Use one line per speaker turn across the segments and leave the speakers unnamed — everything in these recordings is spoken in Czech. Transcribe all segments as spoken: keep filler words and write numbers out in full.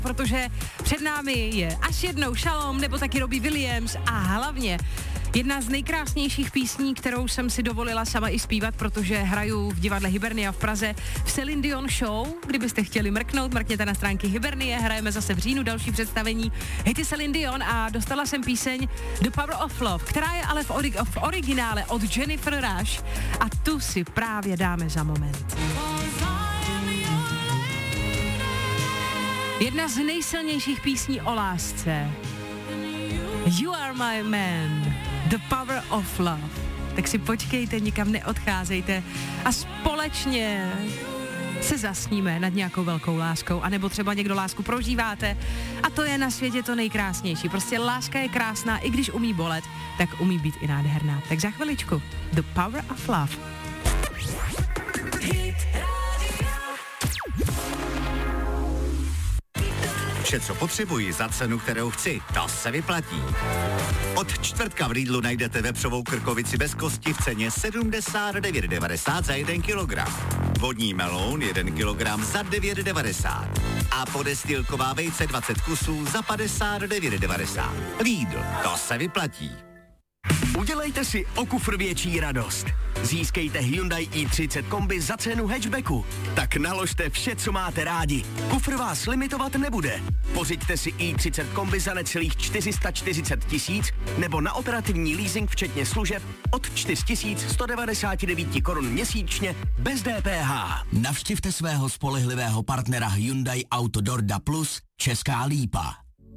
protože před námi je až jednou Shalom nebo taky Robbie Williams a hlavně jedna z nejkrásnějších písní, kterou jsem si dovolila sama i zpívat, protože hraju v divadle Hibernia v Praze v Celine Dion Show. Kdybyste chtěli mrknout, mrkněte na stránky Hibernie, hrajeme zase v říjnu další představení hity Celine Dion a dostala jsem píseň The Power of Love, která je ale v, ori- v originále od Jennifer Rush a tu si právě dáme za moment. Jedna z nejsilnějších písní o lásce. You are my man. The Power of Love. Tak si počkejte, nikam neodcházejte a společně se zasníme nad nějakou velkou láskou, anebo třeba někdo lásku prožíváte a to je na světě to nejkrásnější. Prostě láska je krásná, i když umí bolet, tak umí být i nádherná. Tak za chviličku The Power of Love.
Vše, co potřebuji za cenu, kterou chci, to se vyplatí. Od čtvrtka v Lidlu najdete vepřovou krkovici bez kosti v ceně sedmdesát devět devadesát za jeden kilogram. Vodní meloun jeden kilogram za devět devadesát. A podestýlková vejce dvacet kusů za padesát devět devadesát. Lidl, to se vyplatí.
Udělejte si o kufr větší radost. Získejte Hyundai i třicet kombi za cenu hatchbacku. Tak naložte vše, co máte rádi. Kufr vás limitovat nebude. Pořiďte si i třicet kombi za necelých čtyři sta čtyřicet tisíc nebo na operativní leasing včetně služeb od čtyři tisíce sto devadesát devět korun měsíčně bez D P H.
Navštivte svého spolehlivého partnera Hyundai Autodorda Plus Česká Lípa.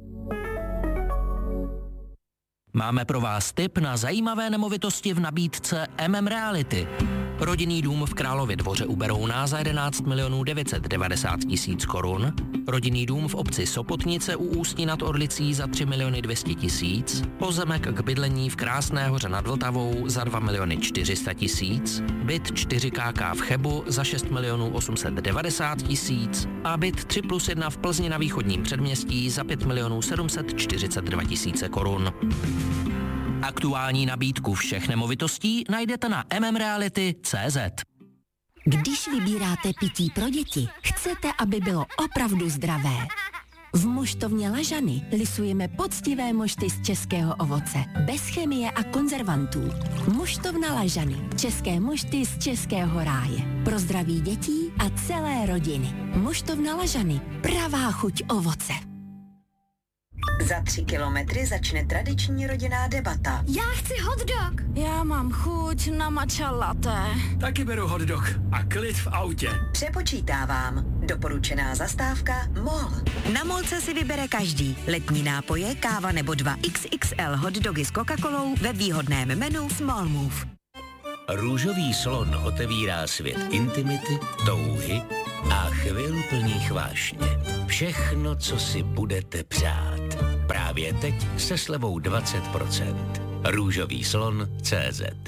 Máme pro vás tip na zajímavé nemovitosti v nabídce M M Reality. Rodinný dům v Králově Dvoře u Berouna za jedenáct milionů devět set devadesát tisíc korun, rodinný dům v obci Sopotnice u Ústí nad Orlicí za tři miliony dvě stě tisíc, pozemek k bydlení v Krásné Hoře nad Vltavou za dva miliony čtyři sta tisíc, byt čtyři ká ká v Chebu za šest milionů osm set devadesát tisíc a byt tři plus jedna v Plzni na východním předměstí za pět milionů sedm set čtyřicet dva tisíce korun. Aktuální nabídku všech nemovitostí najdete na m m reality tečka cé zet.
Když vybíráte pití pro děti, chcete, aby bylo opravdu zdravé. V moštovně Lažany lisujeme poctivé mošty z českého ovoce, bez chemie a konzervantů. Moštovna Lažany, české mošty z českého ráje. Pro zdraví dětí a celé rodiny. Moštovna Lažany, pravá chuť ovoce.
Za tři kilometry začne tradiční rodinná debata.
Já chci hot dog. Já mám chuť na matcha latte.
Taky beru hot dog a klid v autě.
Přepočítávám. Doporučená zastávka MOL. Na MOLce si vybere každý. Letní nápoje, káva nebo dva iks iks el hot dogy s Coca-Colou ve výhodném menu Small Move.
Růžový slon otevírá svět intimity, touhy a chvil plných vášně. Všechno, co si budete přát. Právě teď se slevou dvacet procent. Růžový slon tečka cé zet.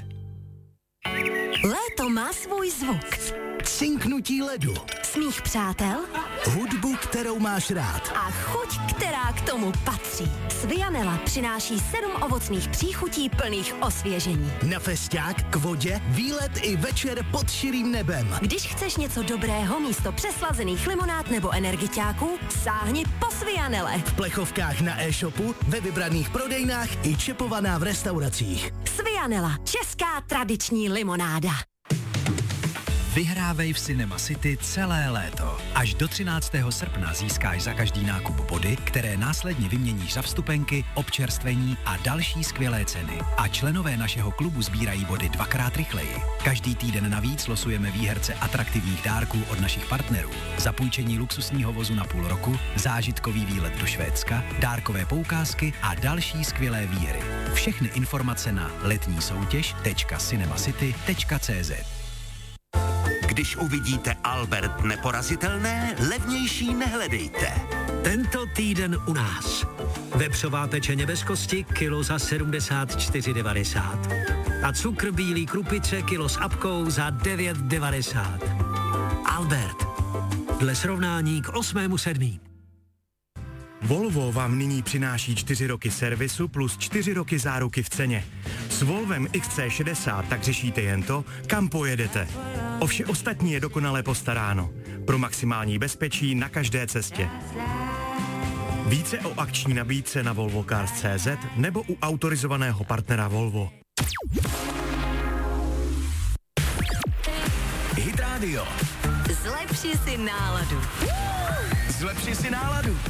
Léto má svůj zvuk.
Cinknutí ledu.
Smích přátel.
Hudbu, kterou máš rád.
A chuť, která k tomu patří. Svianela přináší sedm ovocných příchutí plných osvěžení.
Na festiák, k vodě, výlet i večer pod širým nebem.
Když chceš něco dobrého místo přeslazených limonád nebo energiťáků, sáhni po Svianele.
V plechovkách na e-shopu, ve vybraných prodejnách i čepovaná v restauracích.
Svianela, česká tradiční limonáda.
Vyhrávej v Cinema City celé léto. Až do třináctého srpna získáš za každý nákup body, které následně vyměníš za vstupenky, občerstvení a další skvělé ceny. A členové našeho klubu sbírají body dvakrát rychleji. Každý týden navíc losujeme výherce atraktivních dárků od našich partnerů. Zapůjčení luxusního vozu na půl roku, zážitkový výlet do Švédska, dárkové poukázky a další skvělé výhry. Všechny informace na letní soutěž tečka cinemacity tečka cé zet.
Když uvidíte Albert neporazitelné, levnější nehledejte.
Tento týden u nás. Vepřová pečeně bez kosti, kilo za sedmdesát čtyři devadesát. A cukr bílý krupice, kilo s apkou za devět devadesát. Albert. Dle srovnání k osmému sedmý.
Volvo vám nyní přináší čtyři roky servisu plus čtyři roky záruky v ceně. S Volvem X C šedesát tak řešíte jen to, kam pojedete. O vše ostatní je dokonale postaráno. Pro maximální bezpečí na každé cestě. Více o akční nabídce na volvo cars tečka cé zet nebo u autorizovaného partnera Volvo.
Hit Radio.
Zlepši si náladu.
Zlepši si náladu.